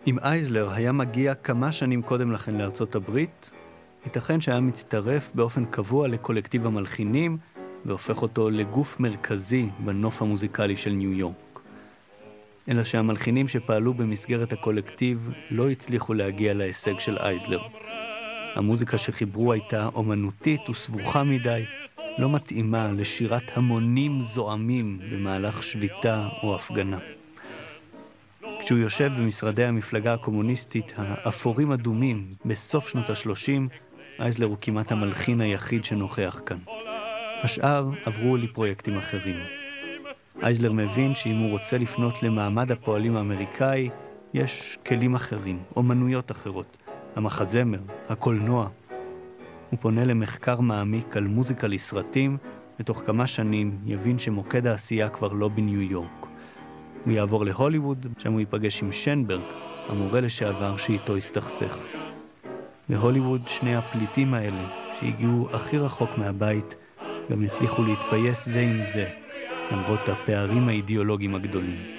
אם אייזלר היה מגיע כמה שנים קודם לכן לארצות הברית, ייתכן שהיה מצטרף באופן קבוע לקולקטיב המלחינים, והופך אותו לגוף מרכזי בנוף המוזיקלי של ניו יורק. אלא שהמלחינים שפעלו במסגרת הקולקטיב לא הצליחו להגיע להישג של אייזלר. המוזיקה שחיברו הייתה אומנותית וסבוכה מדי, לא מתאימה לשירת המונים זועמים במהלך שביתה או הפגנה. כשהוא יושב במשרדי המפלגה הקומוניסטית האפורים אדומים בסוף שנות ה-30, אייזלר הוא כמעט המלחין היחיד שנוכח כאן. השאר עברו לפרויקטים אחרים. אייזלר מבין שאם הוא רוצה לפנות למעמד הפועלים האמריקאי, יש כלים אחרים, אומנויות אחרות, המחזמר, הקולנוע. הוא פונה למחקר מעמיק על מוזיקה לסרטים, ותוך כמה שנים יבין שמוקד העשייה כבר לא בניו יורק. הוא יעבור להוליווד, שם הוא ייפגש עם שנברג, המורה לשעבר שאיתו הסתכסך. בהוליווד שני הפליטים האלה, שהגיעו הכי רחוק מהבית, גם הצליחו להתפייס זה עם זה, למרות הפערים האידיאולוגיים הגדולים.